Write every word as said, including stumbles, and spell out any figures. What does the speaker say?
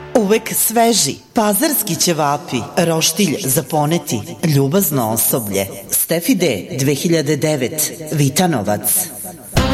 Uvek sveži, pazarski ćevapi, roštilj za poneti, ljubazno osoblje. Stefi D, dve hiljade devet, Vitanovac.